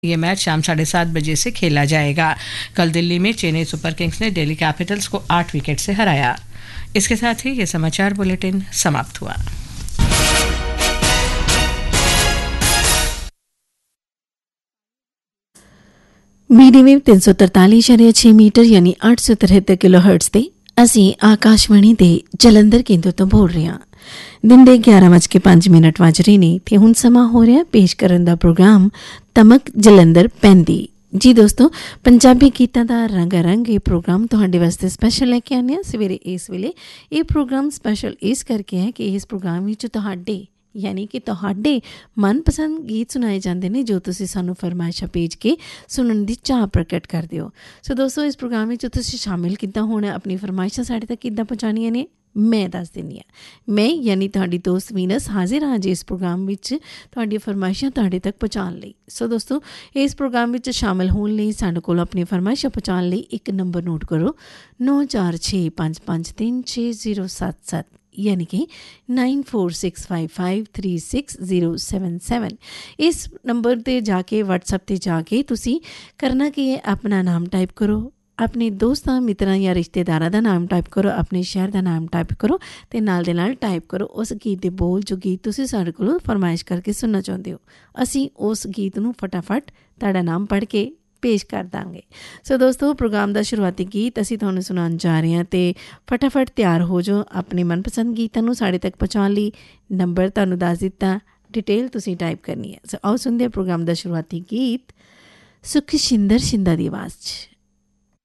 ये मैच शाम 7:30 बजे से खेला जाएगा। कल दिल्ली में चेन्नई सुपर किंग्स ने दिल्ली कैपिटल्स को 8 विकेट से हराया। इसके साथ ही ये समाचार बुलेटिन समाप्त हुआ। मीडियम वेव 343.6 मीटर यानी 873 किलोहर्ट्ज ਤੇ ਅਸੀਂ ਆਕਾਸ਼ਵਾਣੀ ਦੇ ਜਲੰਧਰ ਕੇਂਦਰ ਤੋਂ ਬੋਲ ਰਹੇ ਹਾਂ। ਦਿਨ ਦੇ 11:05 ਵੱਜ ਰਹੇ ਨੇ ਤੇ ਹੁਣ ਸਮਾਂ ਹੋ ਰਿਹਾ ਪੇਸ਼ ਕਰਨ ਦਾ ਪ੍ਰੋਗਰਾਮ ਤਮਕ ਜਲੰਧਰ ਪੈਂਦੀ। ਜੀ ਦੋਸਤੋ, ਪੰਜਾਬੀ ਗੀਤਾਂ ਦਾ ਰੰਗ ਇਹ ਪ੍ਰੋਗਰਾਮ ਤੁਹਾਡੇ ਵਾਸਤੇ ਸਪੈਸ਼ਲ ਲੈ ਕੇ ਆਉਂਦੇ ਹਾਂ ਸਵੇਰੇ ਇਸ ਵੇਲੇ। ਇਹ ਪ੍ਰੋਗਰਾਮ ਸਪੈਸ਼ਲ ਇਸ ਕਰਕੇ ਹੈ ਕਿ ਇਸ ਪ੍ਰੋਗਰਾਮ ਵਿੱਚ ਤੁਹਾਡੇ ਯਾਨੀ ਕਿ ਤੁਹਾਡੇ ਮਨਪਸੰਦ ਗੀਤ ਸੁਣਾਏ ਜਾਂਦੇ ਨੇ ਜੋ ਤੁਸੀਂ ਸਾਨੂੰ ਫਰਮਾਇਸ਼ਾਂ ਭੇਜ ਕੇ ਸੁਣਨ ਦੀ ਚਾਹ ਪ੍ਰਗਟ ਕਰਦੇ ਹੋ। ਸੋ ਦੋਸਤੋ, ਇਸ ਪ੍ਰੋਗਰਾਮ ਵਿੱਚ ਤੁਸੀਂ ਸ਼ਾਮਿਲ ਕਿੱਦਾਂ ਹੋਣਾ, ਆਪਣੀ ਫਰਮਾਇਸ਼ਾਂ ਸਾਡੇ ਤੱਕ ਕਿੱਦਾਂ ਪਹੁੰਚਾਉਣੀਆਂ ਨੇ, ਮੈਂ ਦੱਸ ਦਿੰਦੀ ਹਾਂ। ਮੈਂ ਯਾਨੀ ਤੁਹਾਡੀ ਦੋਸਤ ਵੀਨਸ ਹਾਜ਼ਰ ਹਾਂ ਜੀ ਇਸ ਪ੍ਰੋਗਰਾਮ ਵਿੱਚ ਤੁਹਾਡੀਆਂ ਫਰਮਾਇਸ਼ਾਂ ਤੁਹਾਡੇ ਤੱਕ ਪਹੁੰਚਾਉਣ ਲਈ। ਸੋ ਦੋਸਤੋ, ਇਸ ਪ੍ਰੋਗਰਾਮ ਵਿੱਚ ਸ਼ਾਮਿਲ ਹੋਣ ਲਈ ਸਾਡੇ ਕੋਲ ਆਪਣੀ ਫਰਮਾਇਸ਼ਾਂ ਪਹੁੰਚਾਉਣ ਲਈ ਇੱਕ ਨੰਬਰ ਨੋਟ ਕਰੋ 9465536077 यानी कि 9465536077। इस नंबर पर जाके WhatsApp पर जाके तुसी करना कि है अपना नाम टाइप करो, अपने दोस्तां मित्रां या रिश्तेदारां दा नाम टाइप करो, अपने शहर दा नाम टाइप करो ते नाल दे नाल टाइप करो उस गीत दे बोल जो गीत तुसी साडे कोलों फरमाइश करके सुनना चाहुंदे हो। असीं उस गीत नूं फटाफट तुहाडा नाम पढ़ के पेश कर देंगे। सो दोस्तों, प्रोग्राम का शुरुआती गीत असीं तुहानूं सुनाउण जा रहे हैं तो फटाफट तैयार हो जाओ अपने मनपसंद गीतां नूं साडे तक पहुँचाउण लई। नंबर तुहानूं दस दित्ता, डिटेल तुसीं टाइप करनी है। सो आओ सुनदे प्रोग्राम का शुरुआती गीत सुखशिंदर शिंदा दी आवाज़ 'च।